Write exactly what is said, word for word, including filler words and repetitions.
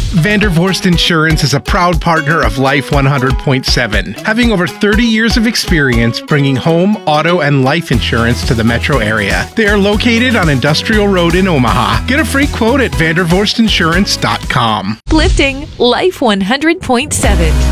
Vandervorst Insurance is a proud partner of Life one hundred point seven, having over thirty years of experience bringing home, auto, and life insurance to the metro area. They are located on Industrial Road in Omaha. Get a free quote at vandervorst insurance dot com. Lifting Life one hundred point seven.